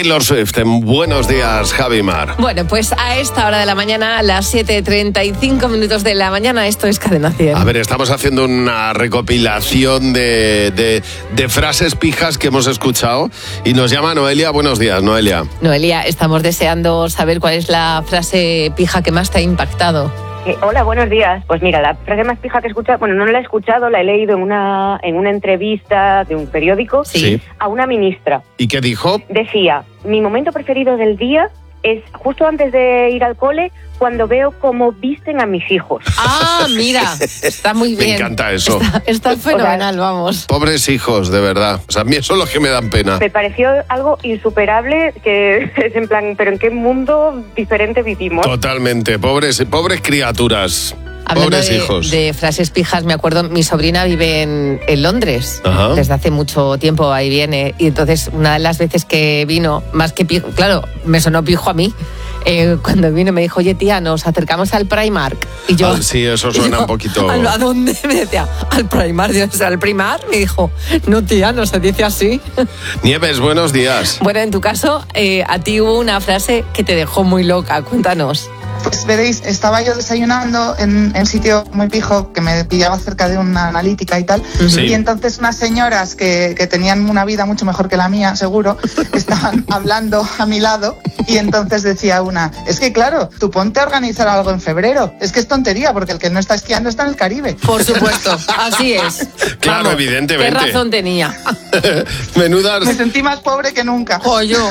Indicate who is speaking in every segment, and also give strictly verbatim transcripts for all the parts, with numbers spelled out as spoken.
Speaker 1: Taylor Swift. En Buenos Días, Javi Mar.
Speaker 2: Bueno, pues a esta hora de la mañana, a las siete y treinta y cinco minutos de la mañana, esto es Cadena cien.
Speaker 1: A ver, estamos haciendo una recopilación de, de, de frases pijas que hemos escuchado y nos llama Noelia. Buenos días, Noelia.
Speaker 2: Noelia, estamos deseando saber cuál es la frase pija que más te ha impactado.
Speaker 3: Eh, hola, buenos días. Pues mira, la frase más pija que he escuchado, bueno, no la he escuchado, la he leído en una, en una entrevista de un periódico
Speaker 1: Sí.
Speaker 3: a una ministra.
Speaker 1: ¿Y qué dijo?
Speaker 3: Decía, mi momento preferido del día es justo antes de ir al cole, cuando veo cómo visten a mis hijos.
Speaker 2: Ah, mira, está muy bien.
Speaker 1: Me encanta eso.
Speaker 2: Está, está fenomenal,
Speaker 3: O sea,
Speaker 2: vamos.
Speaker 1: Pobres hijos, de verdad. O sea, a mí eso es lo que me dan pena.
Speaker 3: Me pareció algo insuperable, que es en plan, pero ¿en qué mundo diferente vivimos?
Speaker 1: Totalmente. Pobres, pobres criaturas.
Speaker 2: Hablando
Speaker 1: Pobres
Speaker 2: de,
Speaker 1: hijos.
Speaker 2: de frases pijas, me acuerdo, mi sobrina vive en, en Londres.
Speaker 1: Ajá.
Speaker 2: Desde hace mucho tiempo, ahí viene. Y entonces, una de las veces que vino, más que pijo, claro, me sonó pijo a mí. Eh, cuando vino me dijo, oye tía, nos acercamos al Primark. Y yo,
Speaker 1: Ah, sí, eso suena
Speaker 2: yo,
Speaker 1: un poquito...
Speaker 2: ¿A, ¿A dónde? Me decía, al Primark. Digo, o sea, al Primark. Me dijo, no tía, no se dice así.
Speaker 1: Nieves, buenos días.
Speaker 2: Bueno, en tu caso, eh, a ti hubo una frase que te dejó muy loca. Cuéntanos.
Speaker 4: Pues veréis, estaba yo desayunando en un sitio muy pijo que me pillaba cerca de una analítica y tal,
Speaker 1: Sí.
Speaker 4: y entonces unas señoras que, que tenían una vida mucho mejor que la mía, seguro, estaban hablando a mi lado, y entonces decía una, es que claro, tú ponte a organizar algo en febrero, es que es tontería, porque el que no está esquiando está en el Caribe.
Speaker 2: Por supuesto, así es.
Speaker 1: Claro,
Speaker 2: Vamos,
Speaker 1: evidentemente.
Speaker 2: ¿Qué razón tenía?
Speaker 1: Menudas...
Speaker 4: Me sentí más pobre que nunca.
Speaker 2: O yo.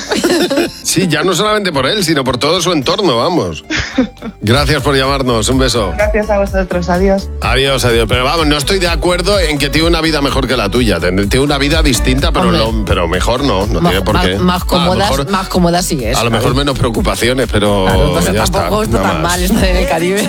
Speaker 1: Sí, ya no solamente por él, sino por todo su entorno, vamos. Gracias por llamarnos, un beso.
Speaker 4: Gracias a vosotros, adiós.
Speaker 1: Adiós, adiós. Pero vamos, no estoy de acuerdo en que tiene una vida mejor que la tuya. Tiene una vida distinta, pero,
Speaker 2: Hombre.
Speaker 1: no, pero mejor no. No
Speaker 2: Más,
Speaker 1: tiene por
Speaker 2: más-
Speaker 1: qué.
Speaker 2: más
Speaker 1: A lo
Speaker 2: cómodas,
Speaker 1: mejor-
Speaker 2: más cómodas sí es.
Speaker 1: A lo mejor menos preocupaciones, pero
Speaker 2: Claro, pues
Speaker 1: ya está.
Speaker 2: tampoco está
Speaker 1: nada
Speaker 2: tan
Speaker 1: más.
Speaker 2: mal estar en el Caribe.